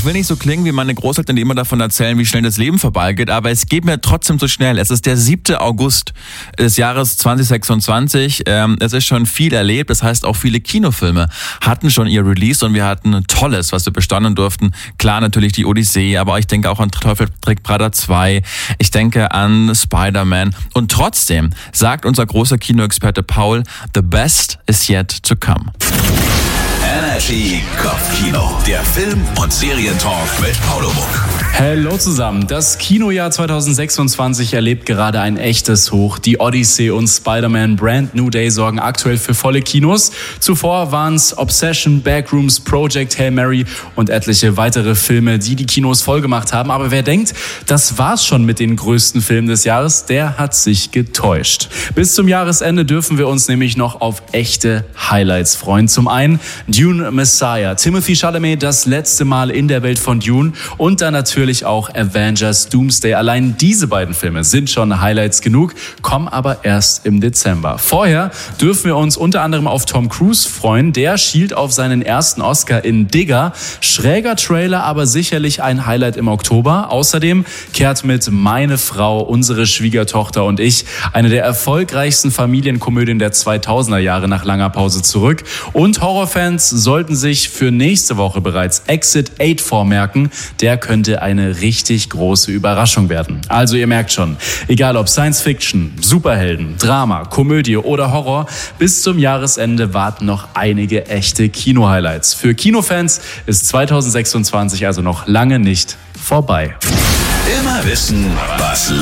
will nicht so klingen wie meine Großeltern, die immer davon erzählen, wie schnell das Leben vorbeigeht, aber es geht mir trotzdem so schnell. Es ist der 7. August des Jahres 2026. Es ist schon viel erlebt, das heißt auch viele Kinofilme hatten schon ihr Release und wir hatten Tolles, was wir bestaunen durften. Klar, natürlich die Odyssee, aber ich denke auch an Teufel trägt Prada 2. Ich denke an Spider-Man. Und trotzdem sagt unser großer Kinoexperte Paul, the best is yet to come. Energy Kopfkino, der Film- und Serientalk mit Paulo Muck. Hallo zusammen. Das Kinojahr 2026 erlebt gerade ein echtes Hoch. Die Odyssey und Spider-Man Brand New Day sorgen aktuell für volle Kinos. Zuvor waren es Obsession, Backrooms, Project Hail Mary und etliche weitere Filme, die die Kinos vollgemacht haben. Aber wer denkt, das war's schon mit den größten Filmen des Jahres, der hat sich getäuscht. Bis zum Jahresende dürfen wir uns nämlich noch auf echte Highlights freuen. Zum einen Dune Messiah, Timothée Chalamet das letzte Mal in der Welt von Dune und dann natürlich auch Avengers Doomsday. Allein diese beiden Filme sind schon Highlights genug, kommen aber erst im Dezember. Vorher dürfen wir uns unter anderem auf Tom Cruise freuen. Der schielt auf seinen ersten Oscar in Digger. Schräger Trailer, aber sicherlich ein Highlight im Oktober. Außerdem kehrt mit Meine Frau, unsere Schwiegertochter und ich eine der erfolgreichsten Familienkomödien der 2000er Jahre nach langer Pause zurück. Und Horrorfans sollten sich für nächste Woche bereits Exit 8 vormerken. Der könnte eine richtig große Überraschung werden. Also ihr merkt schon, egal ob Science Fiction, Superhelden, Drama, Komödie oder Horror, bis zum Jahresende warten noch einige echte Kino-Highlights. Für Kinofans ist 2026 also noch lange nicht vorbei. Immer wissen, was